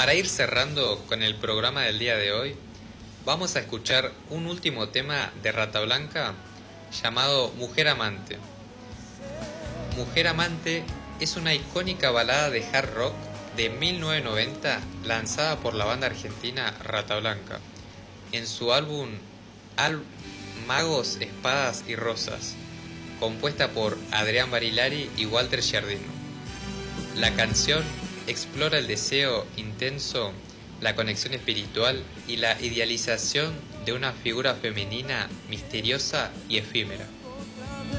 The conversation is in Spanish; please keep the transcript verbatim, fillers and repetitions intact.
para ir cerrando con el programa del día de hoy, vamos a escuchar un último tema de Rata Blanca llamado Mujer Amante. Mujer Amante es una icónica balada de hard rock de mil novecientos noventa lanzada por la banda argentina Rata Blanca en su álbum Al Magos, Espadas y Rosas, compuesta por Adrián Barilari y Walter Giardino. La canción explora el deseo intenso, la conexión espiritual y la idealización de una figura femenina misteriosa y efímera.